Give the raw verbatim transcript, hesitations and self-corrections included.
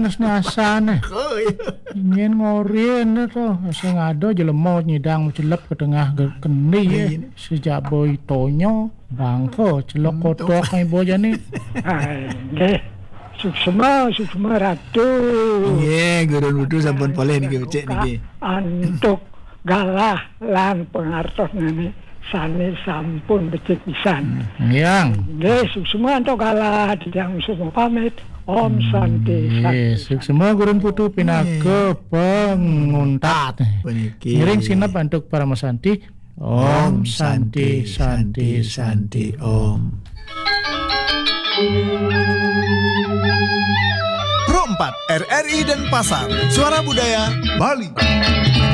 panas nasane. Ingin ngorin to, sing ado jelema nyidang celep ke tengah keni ya. Sejak boy tonyo bangko celok kotok kay bojane. Nggih. Suksema, suksema ratu. Nggih, Gurun Putu sampun poleh niki becik niki. Antuk galah lan pengartos ngene sane sampun becik pisan. Yang. Nggih, suksema antuk galah dijang semua pamit. Om Santi Santi. Suksema Gurun Putu pinake penguntat. Puniki. Ngiring sinep untuk para Santi. Om Santi Santi Santi Om. Pro empat R R I Denpasar, Suara Budaya Bali.